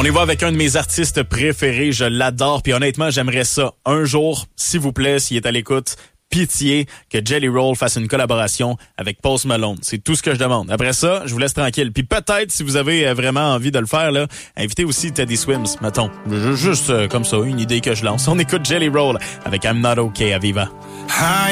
On y va avec un de mes artistes préférés, je l'adore, puis honnêtement, j'aimerais ça un jour, s'il vous plaît, s'il est à l'écoute, pitié que Jelly Roll fasse une collaboration avec Post Malone. C'est tout ce que je demande. Après ça, je vous laisse tranquille. Puis peut-être, si vous avez vraiment envie de le faire, là, invitez aussi Teddy Swims, mettons. Juste comme ça, une idée que je lance. On écoute Jelly Roll avec I'm Not Okay à Viva.